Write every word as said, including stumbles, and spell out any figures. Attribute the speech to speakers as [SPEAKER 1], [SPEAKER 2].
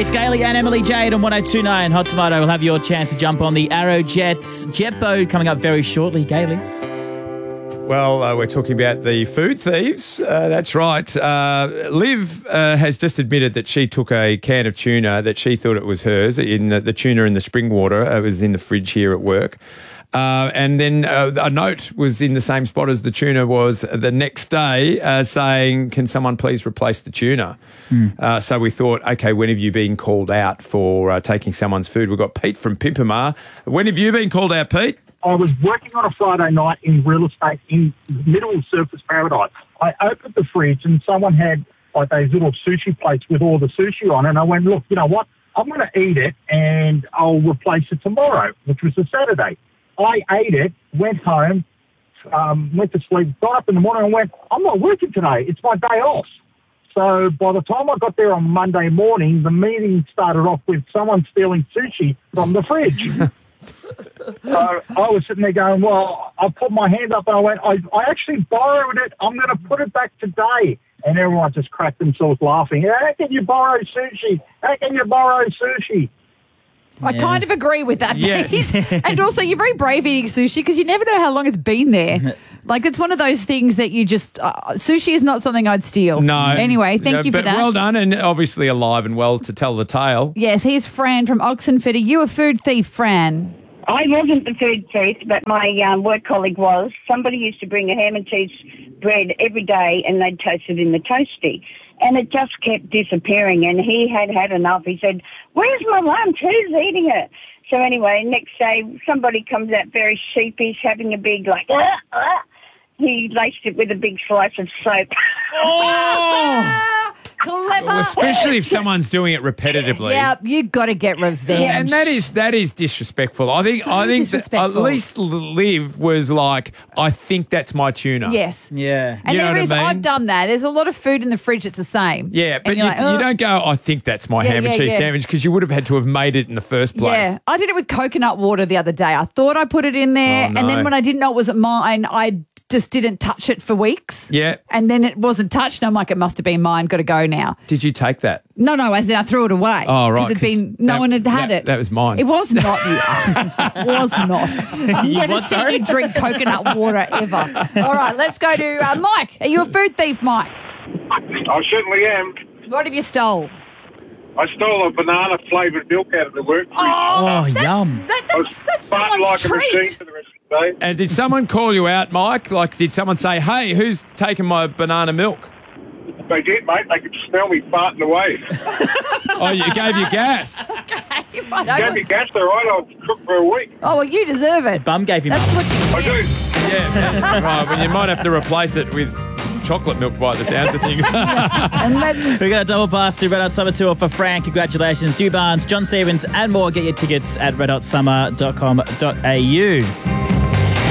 [SPEAKER 1] It's Gailey and Emily Jade on one oh two point nine Hot Tomato. We'll have your chance to jump on the Aerojets jet boat coming up very shortly. Gailey.
[SPEAKER 2] Well, uh, we're talking about the food thieves. Uh, that's right. Uh, Liv uh, has just admitted that she took a can of tuna that she thought it was hers, in the, the tuna in the spring water. It was in the fridge here at work. Uh, and then uh, a note was in the same spot as the tuna was the next day uh, saying, can someone please replace the tuna? Mm. Uh, so we thought, okay, when have you been called out for uh, taking someone's food? We've got Pete from Pimpamar. When have you been called out, Pete?
[SPEAKER 3] I was working on a Friday night in real estate in the middle of Surfers Paradise. I opened the fridge and someone had like those little sushi plates with all the sushi on it. And I went, look, you know what? I'm going to eat it and I'll replace it tomorrow, which was a Saturday. I ate it, went home, um, went to sleep, got up in the morning and went, I'm not working today. It's my day off. So by the time I got there on Monday morning, the meeting started off with someone stealing sushi from the fridge. So I was sitting there going, well, I put my hand up and I went, I, I actually borrowed it. I'm going to put it back today. And everyone just cracked themselves laughing. How can you borrow sushi? How can you borrow sushi?
[SPEAKER 4] I yeah. kind of agree with that,
[SPEAKER 2] yes.
[SPEAKER 4] Pete. And also, you're very brave eating sushi because you never know how long it's been there. Like, it's one of those things that you just... Uh, sushi is not something I'd steal.
[SPEAKER 2] No.
[SPEAKER 4] Anyway, thank
[SPEAKER 2] no,
[SPEAKER 4] you for
[SPEAKER 2] but
[SPEAKER 4] that.
[SPEAKER 2] Well done, and obviously alive and well to tell the tale.
[SPEAKER 4] Yes, here's Fran from Oxenford. Are you a food thief, Fran?
[SPEAKER 5] I wasn't the food thief, but my um, work colleague was. Somebody used to bring a ham and cheese bread every day and they'd toast it in the toasty. And it just kept disappearing, and he had had enough. He said, where's my lunch? Who's eating it? So anyway, next day, somebody comes out very sheepish, having a big, like, ah, ah. He laced it with a big slice of soap.
[SPEAKER 2] Oh!
[SPEAKER 4] Clever.
[SPEAKER 2] Well, especially if someone's doing it repetitively.
[SPEAKER 4] Yeah, you've got to get revenge.
[SPEAKER 2] And that is that is disrespectful. I think
[SPEAKER 4] So
[SPEAKER 2] I think that
[SPEAKER 4] disrespectful.
[SPEAKER 2] at least Liv was like, I think that's my tuna.
[SPEAKER 4] Yes.
[SPEAKER 1] Yeah.
[SPEAKER 4] And
[SPEAKER 2] You know
[SPEAKER 4] there
[SPEAKER 2] what
[SPEAKER 4] is,
[SPEAKER 2] I mean?
[SPEAKER 4] I've done that. There's a lot of food in the fridge that's the same.
[SPEAKER 2] Yeah,
[SPEAKER 4] And
[SPEAKER 2] but
[SPEAKER 4] you're
[SPEAKER 2] you,
[SPEAKER 4] like,
[SPEAKER 2] you
[SPEAKER 4] "Oh."
[SPEAKER 2] don't go, I think that's my
[SPEAKER 4] Yeah,
[SPEAKER 2] ham and
[SPEAKER 4] yeah,
[SPEAKER 2] cheese
[SPEAKER 4] yeah.
[SPEAKER 2] sandwich, because you would have had to have made it in the first place.
[SPEAKER 4] Yeah, I did it with coconut water the other day. I thought I put it in there,
[SPEAKER 2] Oh, no.
[SPEAKER 4] and then when I didn't know it wasn't mine, I just didn't touch it for weeks.
[SPEAKER 2] Yeah.
[SPEAKER 4] And then it wasn't touched, and I'm like, it must have been mine, got to go now.
[SPEAKER 2] Did you take that?
[SPEAKER 4] No, no, as in I threw it away.
[SPEAKER 2] Oh, right.
[SPEAKER 4] Because it'd been, no
[SPEAKER 2] that-
[SPEAKER 4] one had had
[SPEAKER 2] that-
[SPEAKER 4] it.
[SPEAKER 2] that was mine.
[SPEAKER 4] It was not you. It was not. I'm
[SPEAKER 1] You
[SPEAKER 4] going to
[SPEAKER 1] what,
[SPEAKER 4] see
[SPEAKER 1] sorry?
[SPEAKER 4] you drink coconut water ever. All right, let's go to uh, Mike. Are you a food thief, Mike?
[SPEAKER 3] I certainly am.
[SPEAKER 4] What have you stole?
[SPEAKER 3] I stole a banana flavoured milk out of the work fridge.
[SPEAKER 1] Oh,
[SPEAKER 4] that's,
[SPEAKER 1] yum.
[SPEAKER 4] That,
[SPEAKER 3] I was
[SPEAKER 4] that's, that's
[SPEAKER 3] farting
[SPEAKER 4] someone's
[SPEAKER 3] like a machine
[SPEAKER 4] treat.
[SPEAKER 3] for the rest of the day.
[SPEAKER 2] And did someone call you out, Mike? Like, did someone say, hey, who's taking my banana milk?
[SPEAKER 3] They did, mate. They could smell me farting away.
[SPEAKER 2] Oh, you gave you gas.
[SPEAKER 4] Okay, right, I
[SPEAKER 3] Gave
[SPEAKER 4] will-
[SPEAKER 3] me gas, all right. I'll cook for a week.
[SPEAKER 4] Oh, well, you deserve it.
[SPEAKER 1] Bum gave him
[SPEAKER 4] That's
[SPEAKER 1] up.
[SPEAKER 4] what you
[SPEAKER 3] I do.
[SPEAKER 2] Yeah, right. Well, you might have to replace it with chocolate milk by the sounds of things.
[SPEAKER 4] And then,
[SPEAKER 1] We got a double pass to Red Hot Summer Tour for Fran. Congratulations. Stu Barnes, John Stevens, and more. Get your tickets at red hot summer dot com dot a u.